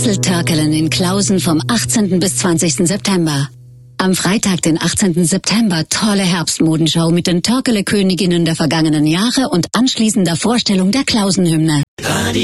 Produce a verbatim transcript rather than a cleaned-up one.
Basel-Törkelen in Klausen vom achtzehnten bis zwanzigsten September. Am Freitag, den achtzehnten September, tolle Herbstmodenschau mit den Törkele-Königinnen der vergangenen Jahre und anschließender Vorstellung der Klausenhymne.